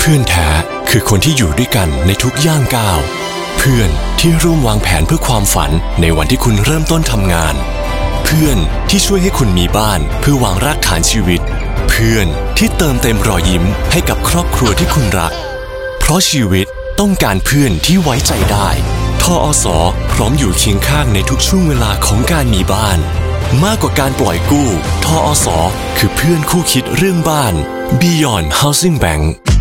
เพื่อนแท้คือคนที่อยู่ด้วยกันในทุกย่างก้าวเพื่อนที่ร่วมวางแผนเพื่อความฝันในวันที่คุณเริ่มต้นทำงานเพื่อนที่ช่วยให้คุณมีบ้านเพื่อวางรากฐานชีวิตเพื่อนที่เติมเต็มรอยยิ้มให้กับครอบครัวที่คุณรักเพราะชีวิตต้องการเพื่อนที่ไว้ใจได้ทอส.พร้อมอยู่เคียงข้างในทุกช่วงเวลาของการมีบ้านมากกว่าการปล่อยกู้ทอส.คือเพื่อนคู่คิดเรื่องบ้าน Beyond Housing Bank